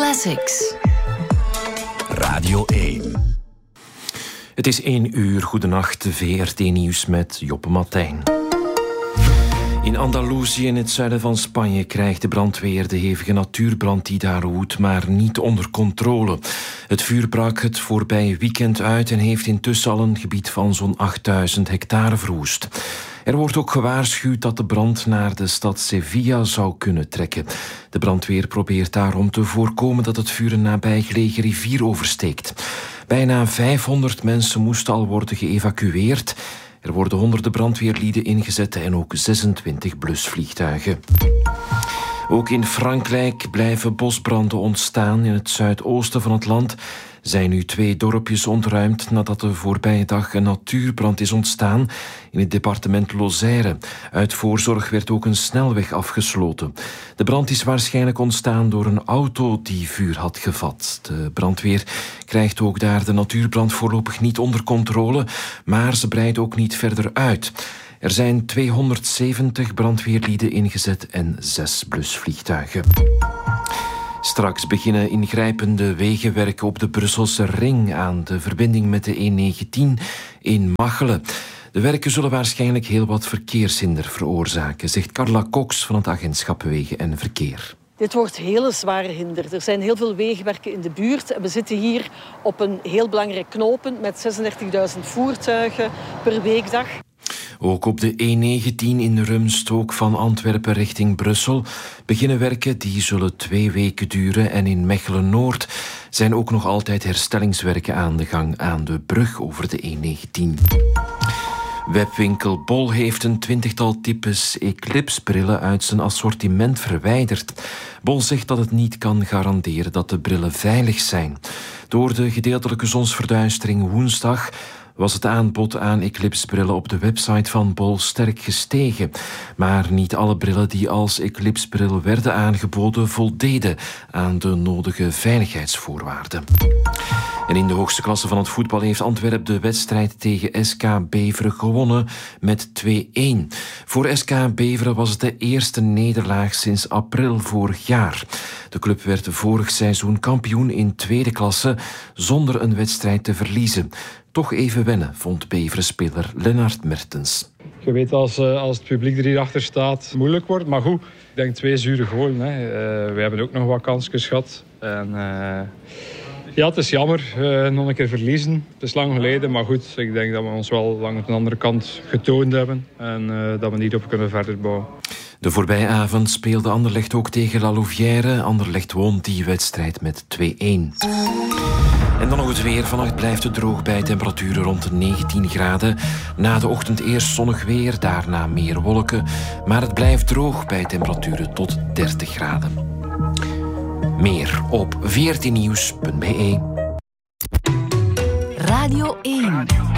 Classics. Radio 1. Het is 1 uur. Goedenacht, VRT-nieuws met Joppe Martijn. In Andalusië, in het zuiden van Spanje, krijgt de brandweer de hevige natuurbrand die daar woedt, maar niet onder controle. Het vuur brak het voorbije weekend uit en heeft intussen al een gebied van zo'n 8000 hectare verwoest. Er wordt ook gewaarschuwd dat de brand naar de stad Sevilla zou kunnen trekken. De brandweer probeert daarom te voorkomen dat het vuur een nabijgelegen rivier oversteekt. Bijna 500 mensen moesten al worden geëvacueerd. Er worden honderden brandweerlieden ingezet en ook 26 blusvliegtuigen. Ook in Frankrijk blijven bosbranden ontstaan. In het zuidoosten van het land zijn nu 2 dorpjes ontruimd nadat de voorbije dag een natuurbrand is ontstaan in het departement Lozère. Uit voorzorg werd ook een snelweg afgesloten. De brand is waarschijnlijk ontstaan door een auto die vuur had gevat. De brandweer krijgt ook daar de natuurbrand voorlopig niet onder controle, maar ze breidt ook niet verder uit. Er zijn 270 brandweerlieden ingezet en 6 blusvliegtuigen. Straks beginnen ingrijpende wegenwerken op de Brusselse ring aan de verbinding met de E19 in Machelen. De werken zullen waarschijnlijk heel wat verkeershinder veroorzaken, zegt Carla Cox van het agentschap Wegen en Verkeer. Dit wordt hele zware hinder. Er zijn heel veel wegenwerken in de buurt. We zitten hier op een heel belangrijk knooppunt met 36.000 voertuigen per weekdag. Ook op de E19 in Rumst, van Antwerpen richting Brussel, beginnen werken die zullen 2 weken duren. En in Mechelen-Noord zijn ook nog altijd herstellingswerken aan de gang aan de brug over de E19. Webwinkel Bol heeft een 20-tal types Eclipse-brillen uit zijn assortiment verwijderd. Bol zegt dat het niet kan garanderen dat de brillen veilig zijn. Door de gedeeltelijke zonsverduistering woensdag was het aanbod aan Eclipse-brillen op de website van Bol sterk gestegen. Maar niet alle brillen die als Eclipse-bril werden aangeboden voldeden aan de nodige veiligheidsvoorwaarden. En in de hoogste klasse van het voetbal heeft Antwerpen de wedstrijd tegen SK Beveren gewonnen met 2-1. Voor SK Beveren was het de eerste nederlaag sinds april vorig jaar. De club werd vorig seizoen kampioen in tweede klasse zonder een wedstrijd te verliezen. Toch even wennen, vond Beveren-speler Lennart Mertens. Je weet als het publiek er hierachter staat, moeilijk wordt. Maar goed, ik denk 2 zure goals. We hebben ook nog wat kansjes gehad. En, ja, het is jammer. Nog een keer verliezen. Het is lang geleden, maar goed. Ik denk dat we ons wel lang op de andere kant getoond hebben. En dat we niet op kunnen verder bouwen. De voorbije avond speelde Anderlecht ook tegen La Louvière. Anderlecht won die wedstrijd met 2-1. En dan nog het weer. Vannacht blijft het droog bij temperaturen rond de 19 graden. Na de ochtend eerst zonnig weer, daarna meer wolken. Maar het blijft droog bij temperaturen tot 30 graden. Meer op vrtnieuws.be. Radio 1.